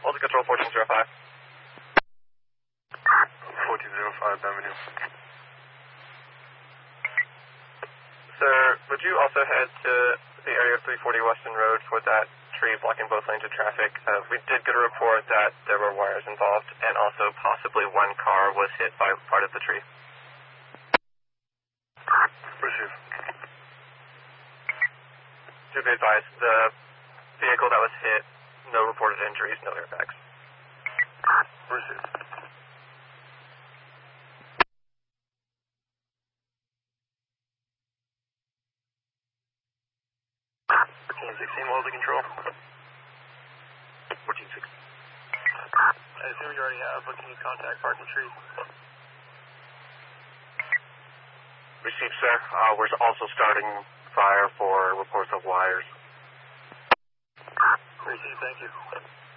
Multi Control 1405. 1405 Avenue. Sir, would you also head to the area of 340 Weston Road for that tree blocking both lanes of traffic? We did get a report that there were wires involved, and also possibly one car was hit by part of the tree. Receive. To be advised, the vehicle that was hit, no reported injuries, no airbags. Receive. 1416, what was the control? 1416. I assume you already have, but can you contact parking trees? Received, sir. We're also starting fire for reports of wires. Received, thank you.